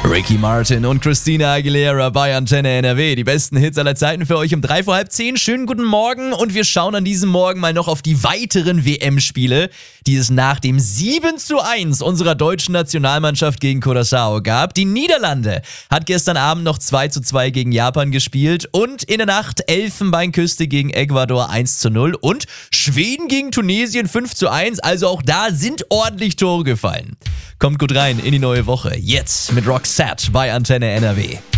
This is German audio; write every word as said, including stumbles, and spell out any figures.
Ricky Martin und Christina Aguilera bei Antenne N R W. Die besten Hits aller Zeiten für euch um drei vor halb zehn. Schönen guten Morgen und wir schauen an diesem Morgen mal noch auf die weiteren W M-Spiele, die es nach dem sieben zu eins unserer deutschen Nationalmannschaft gegen Curaçao gab. Die Niederlande hat gestern Abend noch zwei zu zwei gegen Japan gespielt und in der Nacht Elfenbeinküste gegen Ecuador eins zu null und Schweden gegen Tunesien fünf zu eins. Also auch da sind ordentlich Tore gefallen. Kommt gut rein in die neue Woche. Jetzt mit Roxette bei Antenne N R W.